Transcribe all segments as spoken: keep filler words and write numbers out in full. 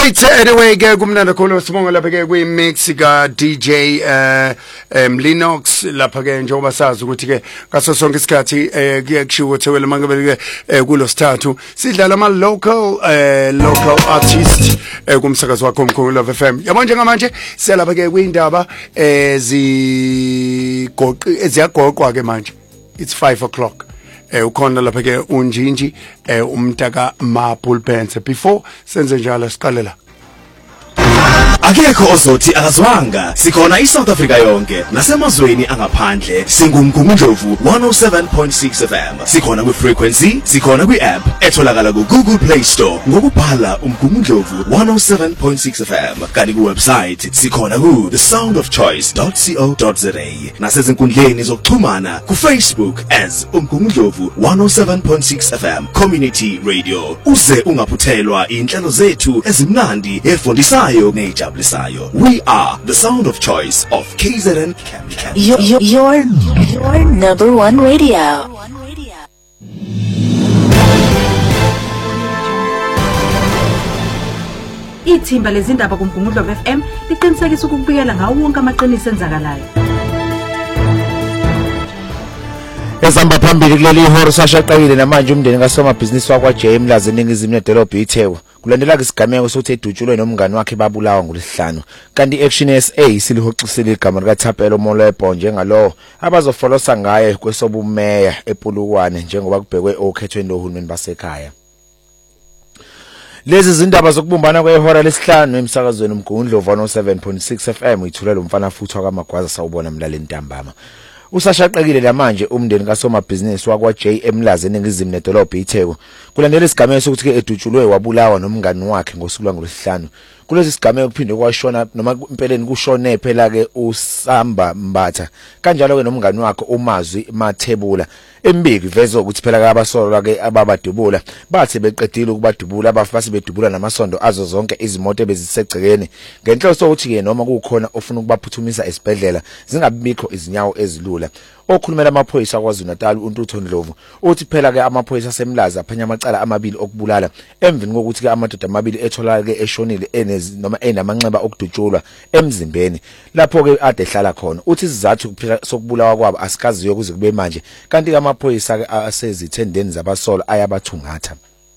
Right, anyway ke kumnandi kakhulu sibonga lapha ke kwi-mix ka D J uh, um, Linux lapha ke njengoba sazi ukuthi ke ngaso sonke isikhathi eh kuyakushiwo ukuthi wena mangabele ke kulosithathu sidlala ama local eh local artist eh kumsakazo wakho omkhulu Love F M. Yabo njengamanje selapha ke kwindaba ezigoqi eziyagoqwa ke manje. It's five o'clock. Eh ukhona lapha ke unjinji eh umntaka Mapulpense. Before senze njalo siqale la. Akekho ozothi akazwanga sikhona iSouth Africa yonke nasemazweni angaphandle singumgungundlovu one oh seven point six F M sikhona ku frequency sikhona kwi app etholakala ku Google Play Store ngokubhala umgungundlovu one oh seven point six F M kanti ku website sikhona ku the sound of choice dot co dot za nasezinkundleni zokuxhumana ku Facebook as umgungundlovu one oh seven point six F M community radio uze ungaphuthelwa inhlelo zethu ezimnandi efundisayo neja We are the sound of choice of K Z N. Your, your, your, your number one radio. Ithimba lezindaba kuMgungundlovu F M liqinisekisa ukubikela ngawo wonke amaqiniso enzakalayo. Ezamba phambili kuleli ihora sashaqekile namanje umndeni kasomabhizinisi wakwa J Mlazi eningizimu nedolobha iTheku kulandela ke isigameko sokuthi edutshulwe nomngani wakhe babulawa ngolesihlanu kanti Action S A silihoxisile igama lika Thapelo Molepo njengalo abazofolosa ngaye kwesobumeya ePulukwane njengoba kubhekwe okhethweni lohulumeni basekhaya. Lezi zindaba zokubumbana kwehora lesihlanu emsakazweni uMgungundlovu one oh seven point six F M ithulela umfana futhi wakamagwaza sawubona mlaleli ntambama. Usashaqekile lamanje umndeni kasomabhizinisi wakwa J Mlazi eningizimu nedolobha iTheku kulandela isigameko sokuthi ke edutshulwe wabulawa nomngani wakhe ngosuku lwangolesihlanu. Kulesi sigameko kuphinde kwashona noma impeleni kushone phela ke uSamba Mbatha kanjalo ke nomngani wakhe uMazwi Mathebula embiki vezo ukuthi phela abasolo ke ababadubula bathi beqedile ukubadubula abafasi bedubula namasondo azo zonke izimoto ebezisegcekeni ngenhloso sokuthi ke noma kukhona ofuna ukubaphuthumisa esibhedlela zingabikho izinyawo ezilula. Okhulumela amaphoyisa kwaZulu Natal uNtutho Ndlovu uthi phela ke amaphoyisa asemlaza aphanya amacala amabili okubulala emvini kokuthi ke amadoda amabili etholakala ke eshonile enezi noma enamanxeba okudutshulwa emzimbeni lapho ke ade ehlala khona. Uthi isizathu sokubulawa kwabo asikaziyo kuze kube manje kanti ke amaphoyisa ke asezithendeni zabasolo ayabathungatha.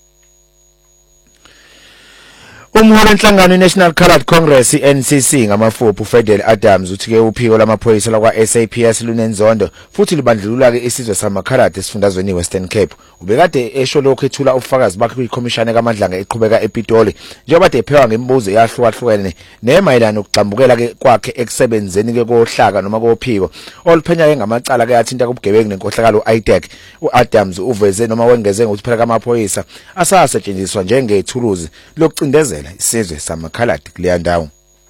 Umholi wenhlangano iNational Coloured Congress N C C ngamafuphi uFedel Adams uthi ke uphiko lamaphoyisa lakwa S A P S lunenzondo futhi libandlulula ke isizwe samaKhaladi esifundazweni iWestern Cape. Ubekade esho lokho ethula ubufakazi bakhe kwiCommission kaMandlanga eqhubeka ePitoli njengoba ephewa ngemibuzo eyahlukahlukene nemayelana ukugxambukela ke kwakhe ekusebenzeni ke kohlaka noma kophiko oluphenya ke ngamacala ke athinta kubugebengu nenkohlakalo I D E C. uAdams uveze noma wengeze ngokuthi phela kamaphoyisa asasetshenziswa njengethuluzi lokucindezela isizwe samaKhaladi kuleya ndawo.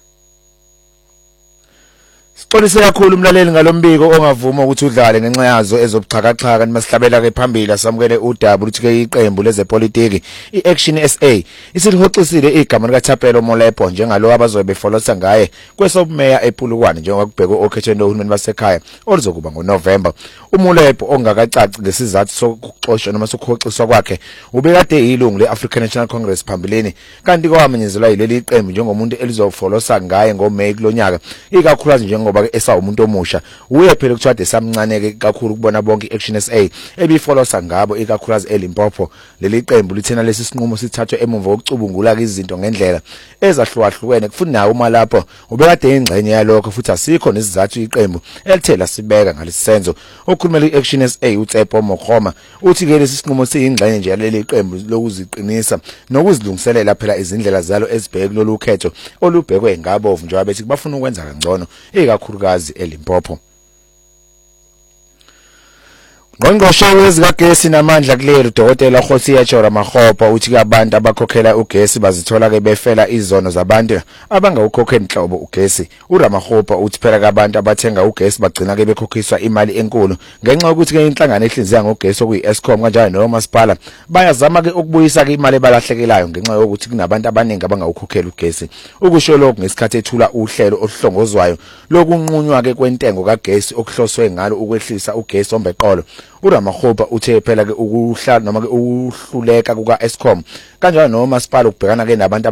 Sixolise kakhulu umlaleli ngalombiko ongavuma ukuthi udlale ngenxa yazo ezobuxhakaxhaka nimasihlabela ke phambili asamukele uDabu uthi ke iqembu lezepolitiki iAction S A isilihoxisile igama lika Thapelo Molepo njengalo abazobe befolosa ngaye kwesobumeya ePulukwane njengoba kubhekwe okhethweni lohulumeni basekhaya oluzokuba ngoNovember. uMolepo ongakacaci ngesizathu sokuxoshwa noma sokuhoxiswa kwakhe ubekade yilungu leAfrican National Congress phambilini kanti kwamenyezelwa yileli iqembu njengomuntu elizofolosa ngaye ngoMay kulonyaka ikakhulukazi njengoba ngoba esa umuntu omusha uye phela kuthwade samncaneke kakhulu kubona bonke iAction S A ebifolosa ngabo ikakhulukazi eLimpopo. Leli qembu lithena lesi sinqumo sithathwe emumva kokucubungula izinto ngendlela ezahlukahlukene kufuna nawo uma lapho ubekade ingcenye yalokho futhi asikho nesizathu iqembu elithela sibeka ngalisenzo. Okhulumela iAction S A uTsepo Mokhoma uthi ke lesi sinqumo siyingcenye nje yaleli qembu lokuziqinisa nokuzilungiselela phela izindlela zalo ezibheke kulolu khetho olubhekwe ngabovu njengoba bethi bafuna ukwenza kangcono ikakhulukazi eLimpopo. Ngqongqoshe wezikagesi namandla kuleli udokotela Khosiya Chora Makgopa uthi ke abantu abakhokhela ugesi bazithola ke befela izono zabantu abangawukhokheli inhlobo ugesi. uRamakgopa uthi phela ke abantu abathenga ugesi bagcina ke bekhokhiswa imali enkulu ngenxa yokuthi ke inhlangano ehlinzeka ngogesi okuyiEskom kanjalo nomasipala bayazama ke ukubuyisa ke imali ebalahlekelayo ngenxa yokuthi kunabantu abaningi abangawukhokheli ugesi. Ukusho lokho ngesikhathi ethula uhlelo oluhlongozwayo lokunqunywa ke kwentengo kagesi okuhloswe ngalo ukwehlisa ugesi ombeqolo. uRamakgopa uthe phela ke ukuhlala noma ke ukuhluleka kukaEskom kanjalo nomasipala ukubhekana ke nabantu